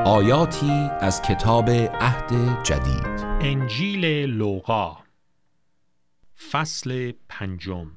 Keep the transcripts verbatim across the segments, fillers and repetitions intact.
آیاتی از کتاب عهد جدید. انجیل لوقا فصل پنجم.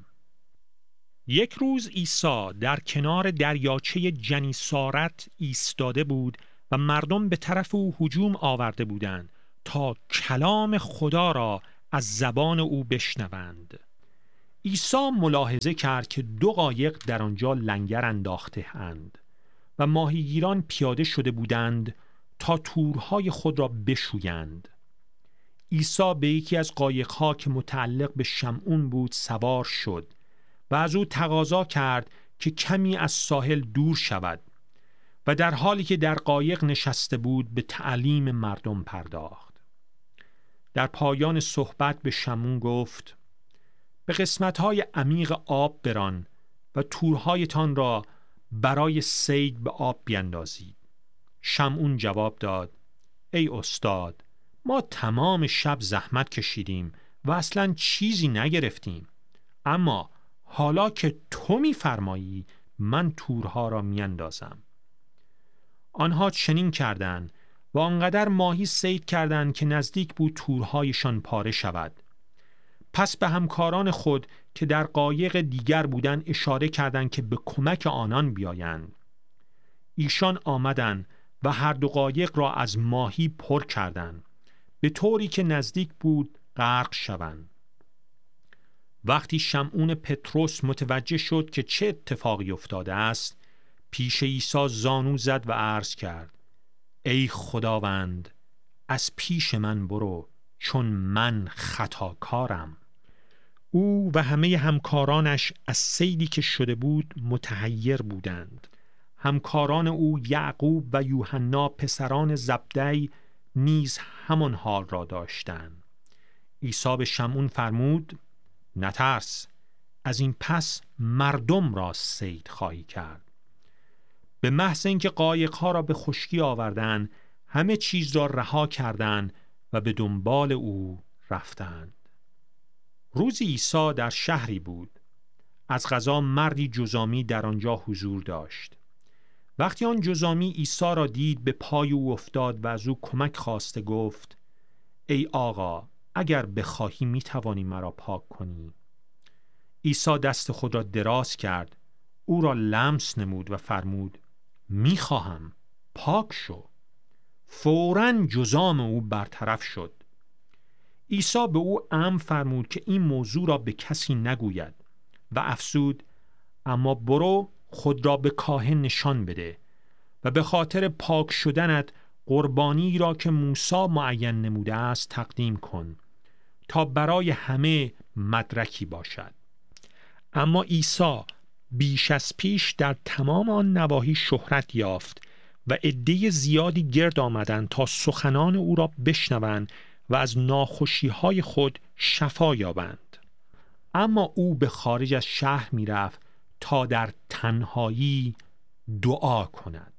یک روز عیسی در کنار دریاچه جنیسارت ایستاده بود و مردم به طرف او هجوم آورده بودند تا کلام خدا را از زبان او بشنوند. عیسی ملاحظه کرد که دو قایق در آنجا لنگر انداخته اند و ماهیگیران پیاده شده بودند تا تورهای خود را بشویند. عیسی به یکی از قایق‌ها که متعلق به شمعون بود سوار شد و از او تقاضا کرد که کمی از ساحل دور شود و در حالی که در قایق نشسته بود به تعلیم مردم پرداخت. در پایان صحبت به شمعون گفت: به قسمت‌های عمیق آب بران و تورهایتان را برای صید به آب بیندازید. شمعون جواب داد: ای استاد، ما تمام شب زحمت کشیدیم و اصلاً چیزی نگرفتیم، اما حالا که تو می‌فرمایی من تورها را میاندازم. آنها چنین کردند و آنقدر ماهی صید کردند که نزدیک بود تورهایشان پاره شود. پس به همکاران خود که در قایق دیگر بودند اشاره کردند که به کمک آنان بیایند. ایشان آمدند و هر دو قایق را از ماهی پر کردند به طوری که نزدیک بود غرق شوند. وقتی شمعون پطرس متوجه شد که چه اتفاقی افتاده است، پیش عیسی زانو زد و عرض کرد: ای خداوند، از پیش من برو، چون من خطاکارم. او و همه همکارانش از صیدی که شده بود متحیر بودند. همکاران او یعقوب و یوحنا پسران زبدی نیز همان حال را داشتند. عیسی به شمعون فرمود: نترس، از این پس مردم را صید خواهی کرد. به محض اینکه قایق‌ها را به خشکی آوردند، همه چیز را رها کردند و به دنبال او رفتند. روزی عیسی در شهری بود. از قضا مردی جذامی در آنجا حضور داشت. وقتی آن جذامی عیسی را دید به پای او افتاد و از او کمک خواسته گفت: ای آقا، اگر بخواهی میتوانی مرا پاک کنی. عیسی دست خود را دراز کرد، او را لمس نمود و فرمود: میخواهم، پاک شو. فوراً جذام او برطرف شد. عیسی به او امر فرمود که این موضوع را به کسی نگوید و افزود: اما برو خود را به کاهن نشان بده و به خاطر پاک شدنت قربانی را که موسی معین نموده است تقدیم کن تا برای همه مدرکی باشد. اما عیسی بیش از پیش در تمام آن نواحی شهرت یافت و عده زیادی گرد آمدند تا سخنان او را بشنوند و از ناخوشی‌های خود شفا یابند. اما او به خارج از شهر می رفت تا در تنهایی دعا کند.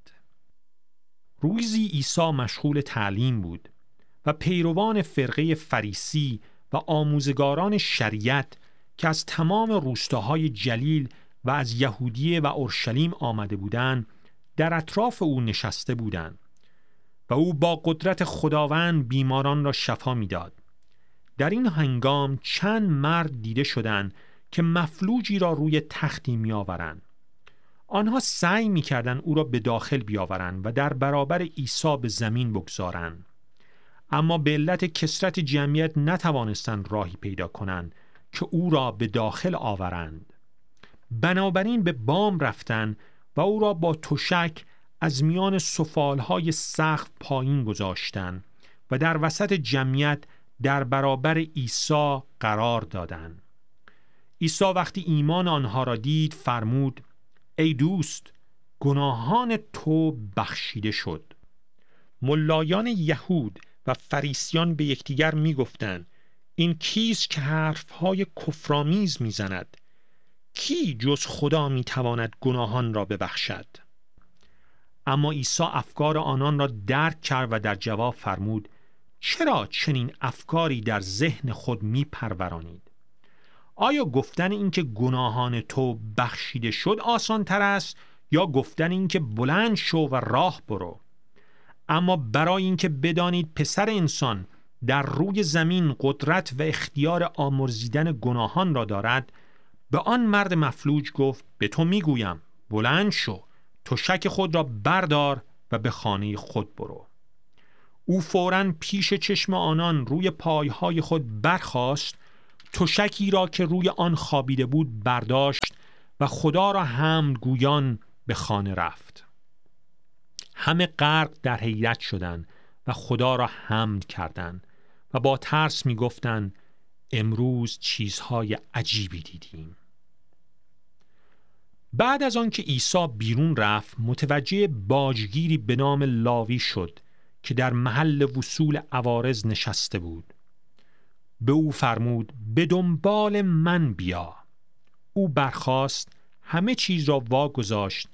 روزی عیسی مشغول تعلیم بود و پیروان فرقه فریسی و آموزگاران شریعت که از تمام روستاهای جلیل و از یهودیه و اورشلیم آمده بودند در اطراف او نشسته بودند و او با قدرت خداوند بیماران را شفا می‌داد. در این هنگام چند مرد دیده شدند که مفلوجی را روی تختی می‌آورند. آنها سعی می‌کردند او را به داخل بیاورند و در برابر عیسی به زمین بگذارند، اما به علت کثرت جمعیت نتوانستند راهی پیدا کنند که او را به داخل آورند. بنابراین به بام رفتند و او را با تشک از میان سفالهای سقف پایین گذاشتند و در وسط جمعیت در برابر عیسی قرار دادند. عیسی وقتی ایمان آنها را دید فرمود: ای دوست، گناهان تو بخشیده شد. ملایان یهود و فریسیان به یکدیگر می گفتند: این کیست که حرفهای کفرآمیز می زند؟ کی جز خدا می تواند گناهان را ببخشد؟ اما عیسی افکار آنان را درک کرد و در جواب فرمود: چرا چنین افکاری در ذهن خود می پرورانید؟ آیا گفتن این که گناهان تو بخشیده شد آسان تر است یا گفتن این که بلند شو و راه برو؟ اما برای اینکه بدانید پسر انسان در روی زمین قدرت و اختیار آمرزیدن گناهان را دارد، به آن مرد مفلوج گفت به تو میگویم بلند شو، تشک خود را بردار و به خانه خود برو. او فوراً پیش چشم آنان روی پایهای خود برخاست، تشکی را که روی آن خوابیده بود برداشت و خدا را حمد گویان به خانه رفت. همه غرق در حیرت شدند و خدا را حمد کردند و با ترس می گفتند امروز چیزهای عجیبی دیدیم. بعد از آن که عیسی بیرون رفت، متوجه باجگیری به نام لاوی شد که در محل وصول عوارض نشسته بود. به او فرمود به دنبال من بیا. او برخاست، همه چیز را واگذاشت